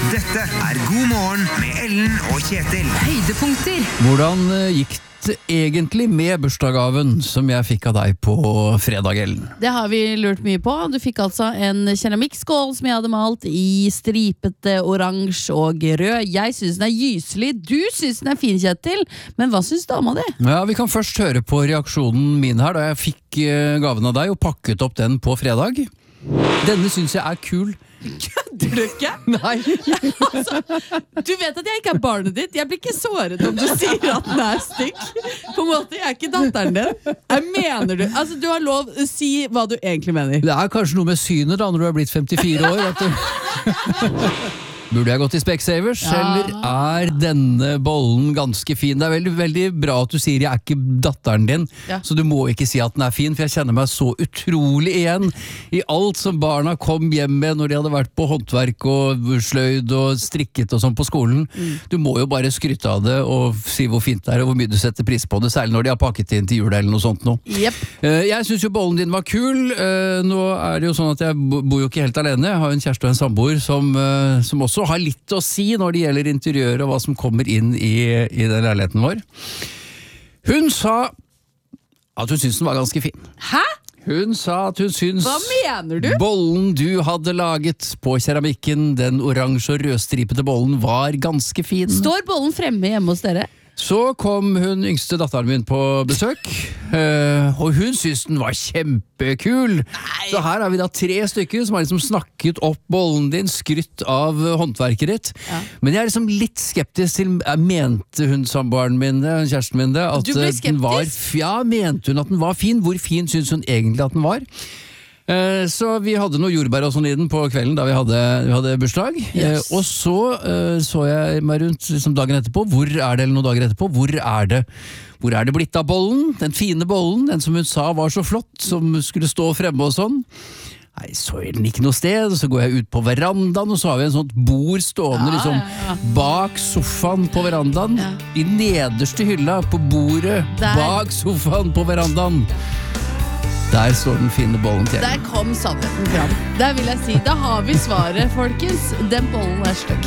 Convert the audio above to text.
Dette God morgen med Ellen og Kjetil. Høydepunkter. Hvordan gikk det egentlig med bursdagsgaven som jeg fikk av deg på fredag, Ellen? Det har vi lurt mye på. Du fikk altså en keramikkskål som jeg hadde malt i stripete oransje og rød. Jeg synes den er gyselig. Du synes den er fin, Kjetil. Men hva synes dama di? Ja, vi kan først høre på reaksjonen min her da jeg fikk gaven av deg og pakket opp den på fredag. Denne synes jeg er kul. Kødder du ikke? Nei. Du vet at jeg ikke er barnet ditt. Jeg blir ikke såret om du sier at den er stykk. På en måte, jeg er ikke datteren din. Jeg mener du. Altså, du har lov å si hva du egentlig mener. Det er kanskje noe med synet da, når du er blitt 54 år. At du... Burde jeg gått til Specsavers, eller er denne bollen ganske fin? Det er veldig, veldig bra at du sier jeg er ikke datteren din, så du må ikke si at den er fin, for jeg kjenner meg så utrolig igjen i alt som barna kom hjem med når de hadde vært på håndverk og sløyd og strikket og sånn på skolen. Du må jo bare skryte av det og si hvor fint det er og hvor mye du setter pris på det, særlig når de har pakket inn til jul eller noe sånt nå. Yep. Jeg synes jo bollen din var kul. Nå er det jo sånn at jeg bor jo ikke helt alene. Jeg har en kjæreste og en samboer som også har litt å si når det gjelder interiør og hva som kommer inn i den leiligheten vår. Hun sa at hun syntes den var ganske fin. Hæ? Hun sa at hun syntes Hva mener du? bollen du hadde laget på keramikken, den oransje og rødstripete bollen, var ganske fin. Står bollen fremme hjemme hos dere? Så kom hun yngste datteren min på besøk, og hun syntes den var kjempekul. Nei. Så her har vi da 3 stykker som har liksom snakket opp bollen din, skrytt av håndverket ditt. Ja. Men jeg er liksom litt skeptisk til, mente hun samboeren min, kjæresten min det, at du ble skeptisk? Den var, ja, mente hun at den var fin? Hvor fin synes hun egentlig at den var? Så vi hadde noe jordbær og sånn i den på kvelden da vi hadde bursdag. Yes. Og så jeg meg rundt liksom dagen etterpå. Hvor er det, eller noen dager etterpå? Hvor er det blitt av bollen? Den fine bollen, den som hun sa var så flott, som skulle stå fremme og sånn. Nei, så er den ikke noe sted. Så går jeg ut på verandaen, og så har vi en sånt bord stående liksom bak sofaen på verandaen. Ja. I nederste hylla på bordet bak sofaen på verandaen. Der står den fine bollen til. Der kom sannheten fram. Der vil jeg si, da har vi svaret, folkens. Den bollen er støkk.